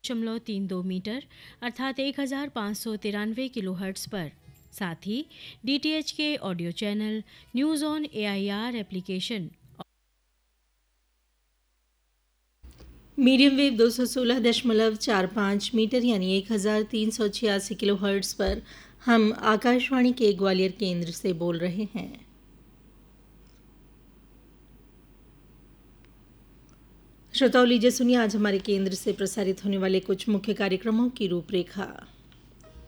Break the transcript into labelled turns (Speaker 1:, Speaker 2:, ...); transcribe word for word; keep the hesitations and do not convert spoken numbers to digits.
Speaker 1: दशमलव तीन दो मीटर अर्थात एक हज़ार पाँच सौ तिरानवे किलो हर्ट्स पर। साथ ही डीटीएच के audio channel, news on AIR application,
Speaker 2: medium wave दो सौ सोलह दशमलव चार पाँच मीटर यानी एक हज़ार तीन सौ छियासी किलो हर्ट्स पर हम आकाशवाणी के ग्वालियर केंद्र से बोल रहे हैं। श्रोताओं, लीजिए सुनिए आज हमारे केंद्र से प्रसारित होने वाले कुछ मुख्य कार्यक्रमों की रूपरेखा।